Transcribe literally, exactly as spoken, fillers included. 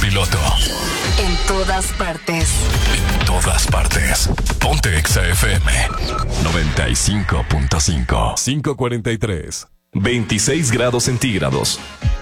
piloto. En todas partes. En todas partes. Ponte Exa F M noventa y cinco punto cinco. cinco cuarenta y tres. veintiséis grados centígrados.